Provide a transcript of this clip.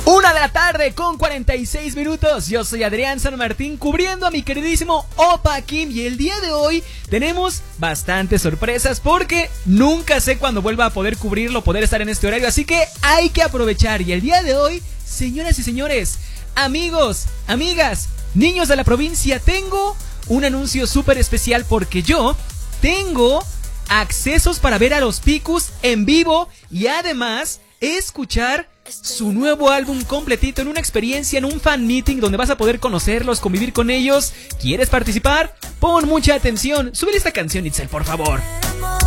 1 de la tarde con 46 minutos. Yo soy Adrián San Martín, cubriendo a mi queridísimo Opa Kim. Y el día de hoy tenemos bastantes sorpresas, porque nunca sé cuándo vuelva a poder cubrirlo, poder estar en este horario. Así que hay que aprovechar. Y el día de hoy, señoras y señores, amigos, amigas, niños de la provincia, tengo un anuncio súper especial, porque yo tengo accesos para ver a los Picus en vivo y además escuchar su nuevo álbum completito en una experiencia, en un fan meeting donde vas a poder conocerlos, convivir con ellos. ¿Quieres participar? Pon mucha atención. Sube esta canción, Itzel, por favor.